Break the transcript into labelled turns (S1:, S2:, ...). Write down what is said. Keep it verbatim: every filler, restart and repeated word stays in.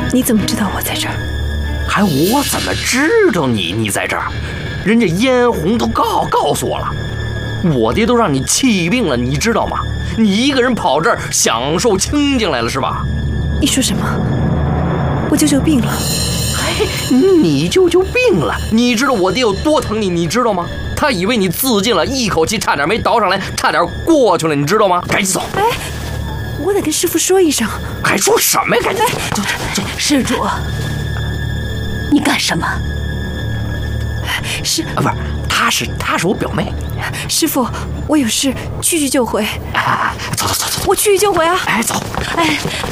S1: 你怎么知道我在这儿？
S2: 还我怎么知道你你在这儿？人家嫣红都告告诉我了，我爹都让你气病了，你知道吗？你一个人跑这儿享受清静来了是吧？
S1: 你说什么？我舅舅病了。
S2: 哎，你舅舅病了，你知道我爹有多疼你，你知道吗？他以为你自尽了，一口气差点没倒上来，差点过去了，你知道吗？赶紧走！
S1: 哎，我得跟师傅说一声。
S2: 还说什么呀？赶紧走走走！
S3: 施主，你干什么？
S1: 是
S2: 啊，不是，她是她是我表妹。
S1: 师傅，我有事，去去就回。
S2: 哎，走走走走，
S1: 我去去就回啊！
S2: 哎，走。
S1: 哎。